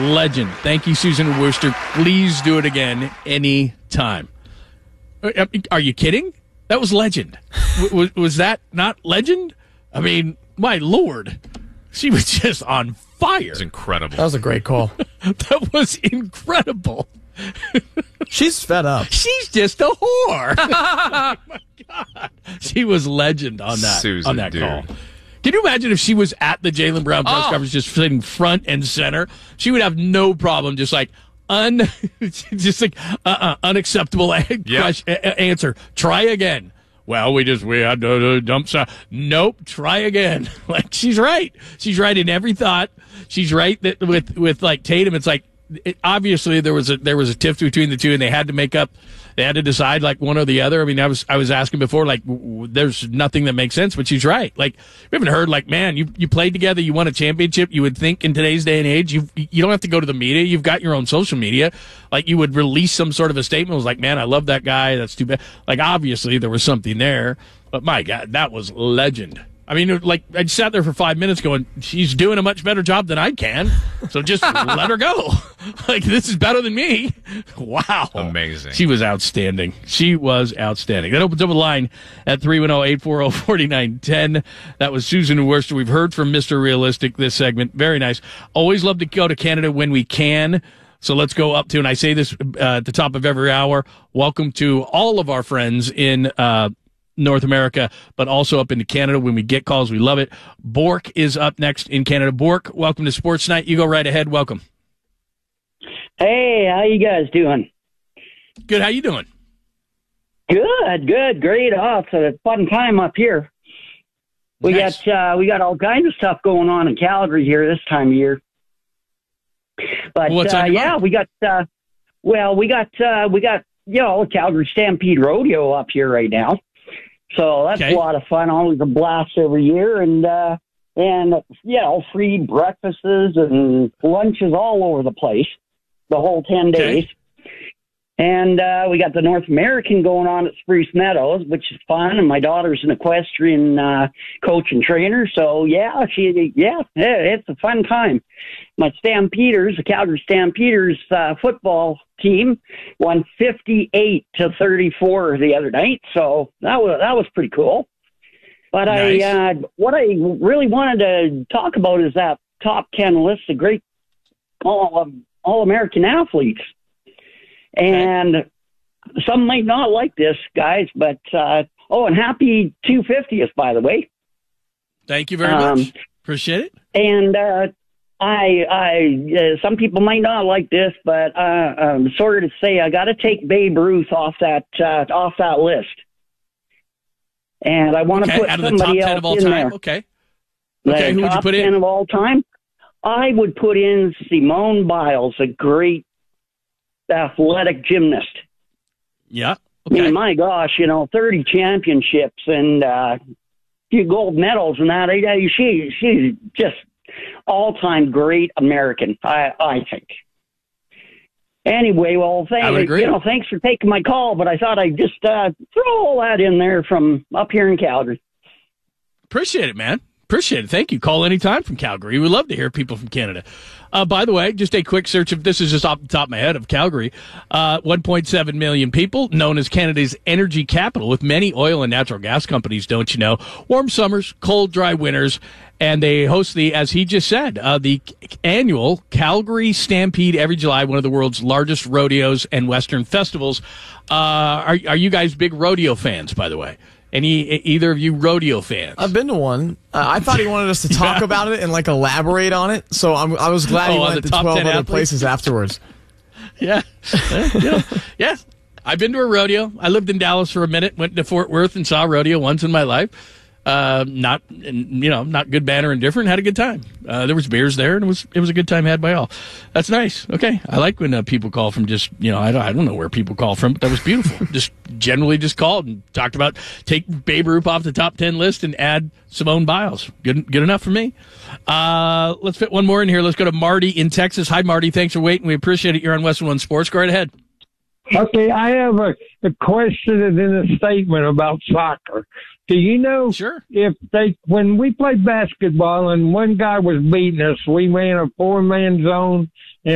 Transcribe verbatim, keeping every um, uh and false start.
Legend. Thank you, Susan Worcester. Please do it again anytime. Are you kidding? That was legend. was, was that not legend? I mean, my Lord. She was just on fire. It was incredible. That was a great call. That was incredible. She's fed up. She's just a whore. Oh, my God. She was legend on that, Susan, on that dude. call. Can you imagine if she was at the Jaylen Brown press Oh. conference just sitting front and center? She would have no problem just like, un, just like uh-uh, unacceptable yep. question, answer. Try again. Well, we just, we had to dump some. Nope, try again. Like, she's right. She's right in every thought. She's right that with, with like Tatum, it's like, it, obviously there was a, there was a tiff between the two and they had to make up, they had to decide like one or the other. I mean, I was, I was asking before, like, w- w- there's nothing that makes sense, but she's right. Like, we haven't heard like, man, you, you played together, you won a championship. You would think in today's day and age, you, you don't have to go to the media. You've got your own social media. Like, you would release some sort of a statement. It was like, man, I love that guy. That's too bad. Like, obviously there was something there, but my God, that was legend. I mean, like, I sat there for five minutes going, she's doing a much better job than I can, so just let her go. Like, this is better than me. Wow. Amazing. She was outstanding. She was outstanding. That opens up a line at three one zero, eight four zero, four nine one zero. That was Susan Worcester. We've heard from Mister Realistic this segment. Very nice. Always love to go to Canada when we can. So let's go up to, and I say this uh, at the top of every hour, welcome to all of our friends in uh North America, but also up into Canada. When we get calls, we love it. Bork is up next in Canada. Bork, welcome to Sports Night. You go right ahead. Welcome. Hey, how you guys doing? Good. How you doing? Good, good, great. Oh, it's a fun time up here. We Nice. got uh, we got all kinds of stuff going on in Calgary here this time of year. But What's uh, on your yeah, mind? we got uh, well, we got uh, we got you know Calgary Stampede Rodeo up here right now. So that's Okay. a lot of fun. Always a blast every year, and uh, and you know free breakfasts and lunches all over the place, the whole ten Okay. days. And uh, we got the North American going on at Spruce Meadows, which is fun. And my daughter's an equestrian uh, coach and trainer, so yeah, she yeah, yeah, it's a fun time. My Stampeders, the Calgary Stampeders uh, football team, won fifty-eight to thirty-four the other night, so that was that was pretty cool. But Nice. I, uh, what I really wanted to talk about is that top ten list of great all all American athletes. And some might not like this, guys, but, uh, oh, and happy two hundred fiftieth, by the way. Thank you very Um, much. Appreciate it. And uh, I, I, uh, some people might not like this, but uh, I'm sorry to say I got to take Babe Ruth off that uh, off that list. And I want to Okay. put Out of the top somebody ten else of all in time. there. Okay. The Okay, who would you top put in? ten of all time? I would put in Simone Biles, a great athletic gymnast. Yeah. I mean, Okay. my gosh, you know, thirty championships and uh, a few gold medals and that. I, I, she, she's just all-time great American, I, I think. Anyway, well, I would thank, agree. you know, thanks for taking my call, but I thought I'd just uh, throw all that in there from up here in Calgary. Appreciate it, man. Appreciate it. Thank you. Call anytime from Calgary. We love to hear people from Canada. Uh, by the way, just a quick search of this is just off the top of my head of Calgary. Uh, one point seven million people, known as Canada's energy capital, with many oil and natural gas companies, don't you know? Warm summers, cold, dry winters, and they host the, as he just said, uh, the annual Calgary Stampede every July, one of the world's largest rodeos and Western festivals. Uh, are, are you guys big rodeo fans, by the way? Any either of you rodeo fans? I've been to one. Uh, I thought he wanted us to talk Yeah. about it and like elaborate on it. So I'm, I was glad he Oh, on went the to top twelve ten other athletes? places afterwards. Yeah. Uh, you know, yeah. I've been to a rodeo. I lived in Dallas for a minute, went to Fort Worth and saw a rodeo once in my life. Uh, not, you know, not good, bad, or indifferent. Had a good time. Uh, there was beers there, and it was it was a good time had by all. That's nice. Okay, I like when uh, people call from just, you know, I don't, I don't know where people call from, but that was beautiful. just generally just called and talked about take Babe Ruth off the top ten list and add Simone Biles. Good, good enough for me. Uh, let's fit one more in here. Let's go to Marty in Texas. Hi, Marty. Thanks for waiting. We appreciate it. You're on Western One Sports. Go right ahead. Okay, I have a, a question and then a statement about soccer. Do you know Sure. if they, when we played basketball and one guy was beating us, we ran a four-man zone